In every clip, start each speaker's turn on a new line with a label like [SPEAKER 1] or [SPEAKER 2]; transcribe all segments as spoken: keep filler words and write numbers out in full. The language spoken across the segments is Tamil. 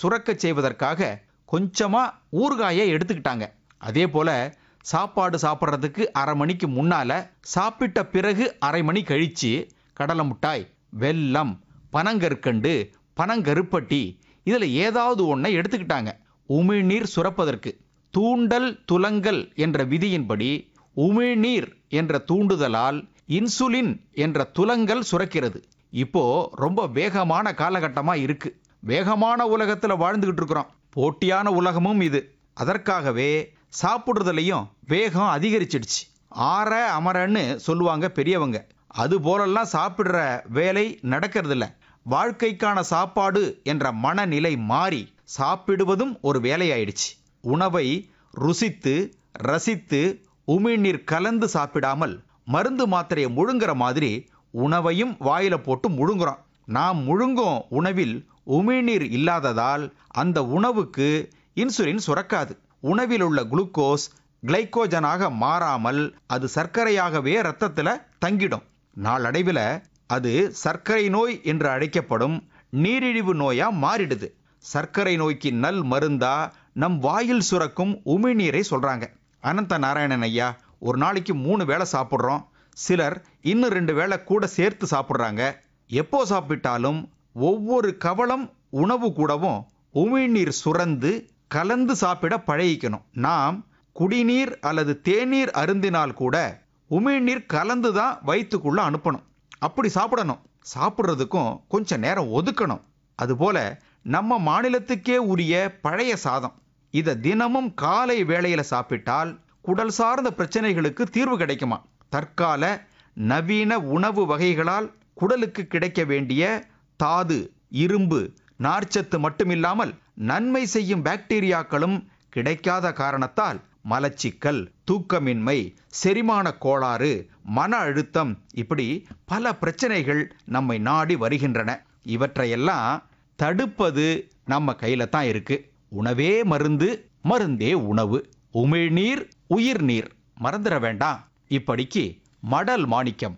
[SPEAKER 1] சுரக்கச் செய்வதற்காக கொஞ்சமா ஊறுகாயை எடுத்துக்கிட்டாங்க. அதே போல சாப்பாடு சாப்பிட்றதுக்கு அரை மணிக்கு முன்னால, சாப்பிட்ட பிறகு அரை மணி கழிச்சு கடலை மிட்டாய், வெல்லம், பனங்கற்கண்டு, பனங்கருப்பட்டி இதுல ஏதாவது ஒன்றை எடுத்துக்கிட்டாங்க. உமிழ்நீர் சுரப்பதற்கு தூண்டல் துலங்கல் என்ற விதியின்படி உமிழ்நீர் என்ற தூண்டுதலால் இன்சுலின் என்ற துலங்கல் சுரக்கிறது. இப்போ ரொம்ப வேகமான காலகட்டமா இருக்கு. வேகமான உலகத்துல வாழ்ந்துகிட்டு இருக்கிறோம். போட்டியான உலகமும் இது. அதற்காகவே சாப்பிடுறதுலையும் வேகம் அதிகரிச்சிடுச்சு. ஆற அமரன்னு சொல்லுவாங்க பெரியவங்க. அது போலெல்லாம் சாப்பிடுற வேலை நடக்கிறது இல்ல. வாழ்க்கைக்கான சாப்பாடு என்ற மனநிலை மாறி சாப்பிடுவதும் ஒரு வேலையாயிடுச்சு. உணவை ருசித்து ரசித்து உமிழ்நீர் கலந்து சாப்பிடாமல் மருந்து மாத்திரையை முழுங்குற மாதிரி உணவையும் வாயில போட்டு முழுங்குறோம். நாம் முழுங்கும் உணவில் உமிழ்நீர் இல்லாததால் அந்த உணவுக்கு இன்சுலின் சுரக்காது. உணவில் உள்ள குளுக்கோஸ் கிளைக்கோஜனாக மாறாமல் அது சர்க்கரையாகவே இரத்தத்துல தங்கிடும். நாளடைவில் அது சர்க்கரை நோய் என்று அழைக்கப்படும் நீரிழிவு நோயா மாறிடுது. சர்க்கரை நோய்க்கு நல் மருந்தா நம் வாயில் சுரக்கும் உமிழ்நீரை சொல்றாங்க. அனந்த நாராயணன் ஐயா, ஒரு நாளைக்கு மூணு வேளை சாப்பிட்றோம். சிலர் இன்னும் ரெண்டு வேளை கூட சேர்த்து சாப்பிட்றாங்க. எப்போ சாப்பிட்டாலும் ஒவ்வொரு கவளம் உணவு கூடவும் உமிழ்நீர் சுரந்து கலந்து சாப்பிட பழகிக்கணும். நாம் குடிநீர் அல்லது தேநீர் அருந்தினால் கூட உமிழ்நீர் கலந்து தான் வயிற்றுக்குள்ள அனுப்பணும். அப்படி சாப்பிடணும். சாப்பிட்றதுக்கும் கொஞ்சம் நேரம் ஒதுக்கணும். அதுபோல நம்ம மாநிலத்துக்கே உரிய பழைய சாதம், இதை தினமும் காலை வேளையில சாப்பிட்டால் குடல் சார்ந்த பிரச்சனைகளுக்கு தீர்வு கிடைக்குமா? தற்கால நவீன உணவு வகைகளால் குடலுக்கு கிடைக்க வேண்டிய தாது, இரும்பு, நார்ச்சத்து மட்டுமில்லாமல் நன்மை செய்யும் பாக்டீரியாக்களும் கிடைக்காத காரணத்தால் மலச்சிக்கல், தூக்கமின்மை, செரிமான கோளாறு, மன அழுத்தம் இப்படி பல பிரச்சனைகள் நம்மை நாடி வருகின்றன. இவற்றையெல்லாம் தடுப்பது நம்ம கையில தான் இருக்கு. உணவே மருந்து, மருந்தே உணவு. உமிழ்நீர் உயிர் நீர், மறந்துட வேண்டாம். இப்படிக்கு மடல் மாணிக்கம்.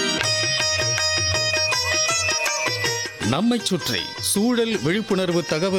[SPEAKER 2] நம்மைச் சுற்றி சூழல் விழிப்புணர்வு தகவல்